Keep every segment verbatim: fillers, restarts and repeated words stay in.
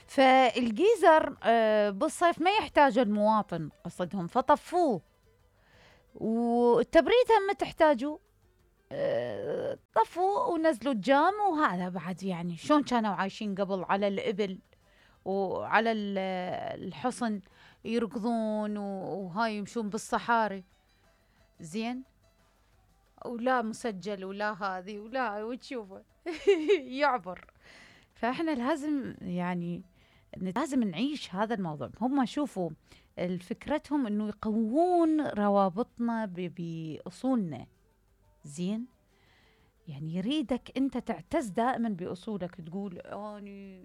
فالجيزر آه، بالصيف ما يحتاجه المواطن قصدهم فطفوه، والتبريد هم ما تحتاجوا، آه، طفوا ونزلوا الجام. وهذا بعد يعني شلون كانوا عايشين قبل على الإبل وعلى ال- الحصن، يركضون و- وهاي يمشون بالصحاري. زين، ولا مسجل ولا هذه ولا وتشوفه يعبر. فاحنا لازم يعني لازم نعيش هذا الموضوع. هم شوفوا فكرتهم انه يقوون روابطنا ب- باصولنا. زين، يعني يريدك انت تعتز دائما باصولك، تقول اني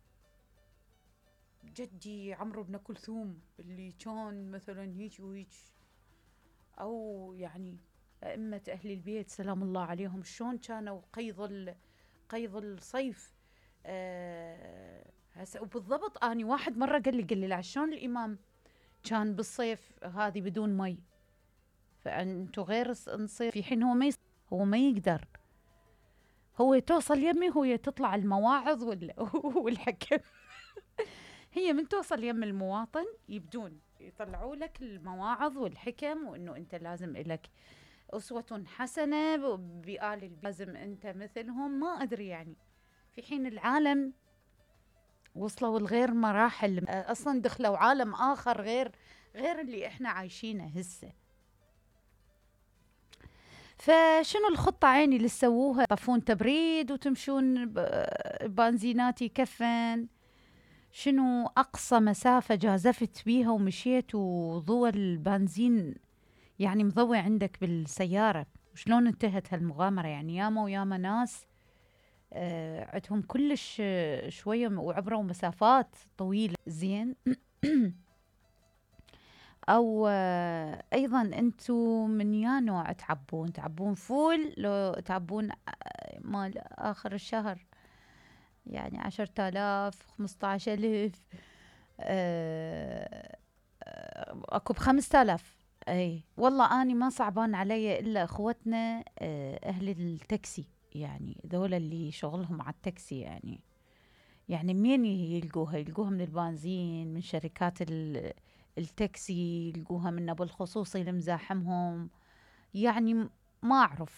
جدي عمرو بن كلثوم اللي كان مثلا هيك وهيك، او يعني ائمه اهل البيت سلام الله عليهم شلون كانوا قيض ال- قيض الصيف. أه هسه وبالضبط اني واحد مره قال لي قال لي لا شلون الامام كان بالصيف هذه بدون مي، فانتو غير الص- نصير في حين هو ما يص- هو ما يقدر، هو توصل يمي هو تطلع المواعظ وال- والحكم. هي من توصل يم المواطن يبدون يطلعوا لك المواعظ والحكم، وانه انت لازم لك اسوة حسنة بآل البيت، لازم انت مثلهم، ما ادري يعني. في حين العالم وصلوا لغير مراحل، اصلا دخلوا عالم اخر غير غير اللي احنا عايشينه هسه. فشنو الخطة عيني اللي سووها؟ طفون تبريد وتمشون ب- بنزينات يكفن؟ شنو أقصى مسافة جازفت بيها ومشيت وضوى البنزين يعني مضوي عندك بالسيارة؟ وشلون انتهت هالمغامرة؟ يعني ياما وياما ناس آه عندهم كلش آه، شوية وعبروا مسافات طويلة. زين. او آه، ايضا انتم من يا نوع تعبون؟ تعبون فول لو تعبون آه، مال اخر الشهر؟ يعني عشرة آلاف خمسة ألف آه، آه، اكو بخمسة آلاف. اي والله اني ما صعبان علي الا اخوتنا آه، اهل التاكسي، يعني ذولا اللي شغلهم على التاكسي. يعني يعني منين يلقوها؟ يلقوها من البنزين، من شركات ال- التاكسي، يلقوها من ابو الخصوصي المزاحمهم. يعني م- ما اعرف.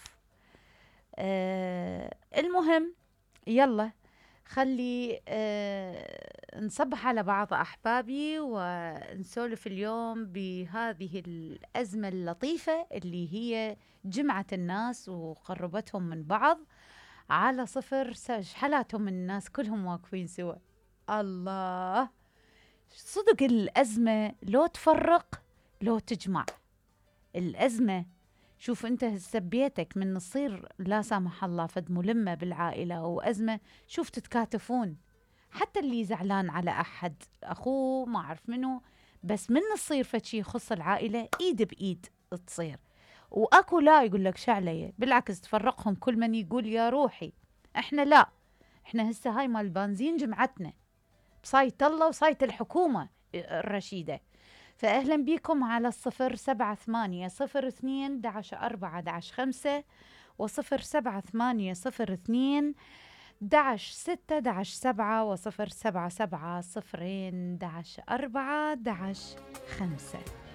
آه المهم، يلا خلي آه نصبح على بعض احبابي ونسولف اليوم بهذه الازمه اللطيفه اللي هي جمعت الناس وقربتهم من بعض على صفر. س- حالاتهم الناس كلهم واقفين سوا. الله، صدق الأزمة لو تفرق لو تجمع. الأزمة، شوف أنت هسه بيتك من تصير لا سامح الله فد ملمة بالعائلة وأزمة، شوف تتكاتفون. حتى اللي زعلان على أحد أخوه ما أعرف منه، بس من تصير فد شي يخص العائلة إيد بإيد تصير. واكو لا يقول لك شعلية، بالعكس تفرقهم كل من يقول يا روحي. احنا لا، احنا هسه هاي مال البنزين جمعتنا بصايت الله وصايت الحكومة الرشيدة. فأهلا بكم على الصفر سبعة ثمانية صفر اثنين دعش أربعة دعش خمسة، وصفر سبعة ثمانية صفر اثنين دعش ستة دعش سبعة، وصفر سبعة سبعة صفرين دعش أربعة دعش خمسة.